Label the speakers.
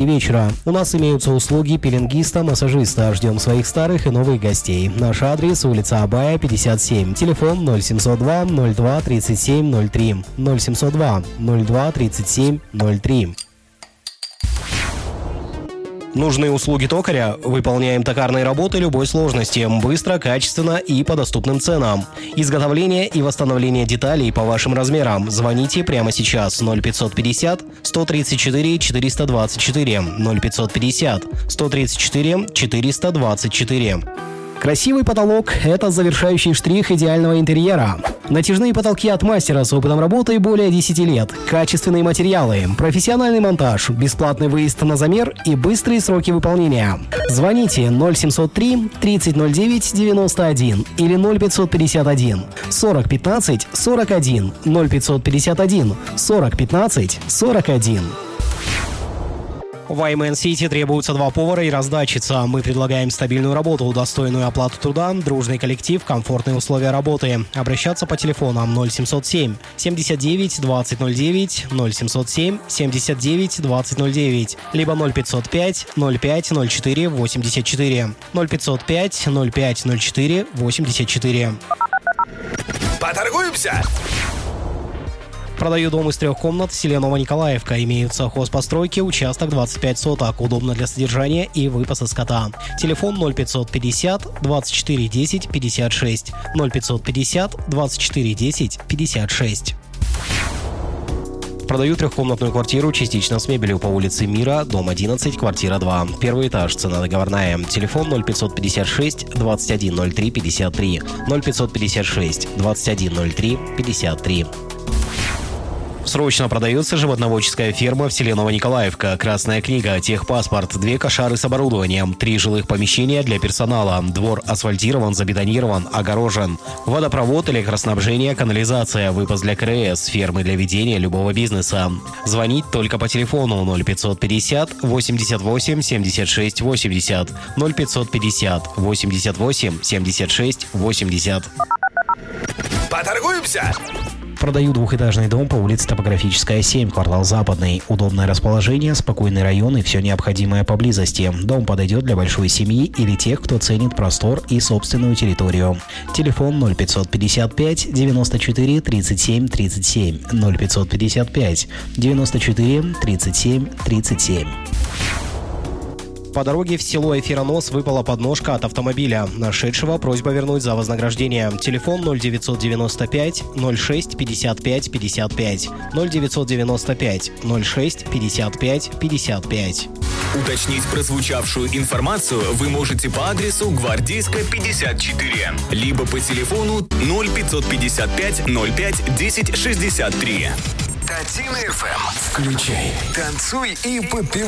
Speaker 1: вечера. У нас имеются услуги пилингиста, массажиста. Ждем своих старых и новых гостей. Наш адрес: улица Абая, 57. Телефон 0702 02 37 03. 0702 02 37 03. Нужны услуги токаря? Выполняем токарные работы любой сложности. Быстро, качественно и по доступным ценам. Изготовление и восстановление деталей по вашим размерам. Звоните прямо сейчас. 0550 134 424. 0550 134 424. Красивый потолок – это завершающий штрих идеального интерьера. Натяжные потолки от мастера с опытом работы более 10 лет. Качественные материалы, профессиональный монтаж, бесплатный выезд на замер и быстрые сроки выполнения. Звоните 0703 3009 91 или 0551 40 15 41 0551 40 15 41. В IMN City требуются 2 повара и раздатчица. Мы предлагаем стабильную работу, достойную оплату труда, дружный коллектив, комфортные условия работы. Обращаться по телефонам 0707 79 2009, 0707 79 2009, либо 0505 05 04 84, 0505 05 04 84.
Speaker 2: Поторгуемся?
Speaker 1: Продаю дом из 3 комнат в селе Новониколаевка. Имеются хозпостройки, участок 25 соток. Удобно для содержания и выпаса скота. Телефон 0550 24 10 56. 0550 24 10 56. Продаю 3-комнатную квартиру частично с мебелью по улице Мира, дом 11, квартира 2. Первый этаж, цена договорная. Телефон 0556 21 03 53. 0556 21 03 53. Срочно продается животноводческая ферма в селе Новониколаевка. Красная книга, техпаспорт, 2 кошары с оборудованием, 3 жилых помещения для персонала. Двор асфальтирован, забетонирован, огорожен. Водопровод, электроснабжение, канализация, выпас для КРС, фермы для ведения любого бизнеса. Звонить только по телефону 0550 88 76 80. 0550 88 76 80.
Speaker 2: Поторгуемся?
Speaker 1: Продаю 2-этажный дом по улице Топографическая, 7, квартал Западный. Удобное расположение, спокойный район и все необходимое поблизости. Дом подойдет для большой семьи или тех, кто ценит простор и собственную территорию. Телефон 0555 94 37 37. 0555 94 37 37. По дороге в село Эфиронос выпала подножка от автомобиля. Нашедшего просьба вернуть за вознаграждение. Телефон 0995 06 55 55. 0995 06 55 55.
Speaker 2: Уточнить прозвучавшую информацию вы можете по адресу Гвардейская, 54, либо по телефону 0555 05 10 63. Татина ФМ. Включай, танцуй и попивай.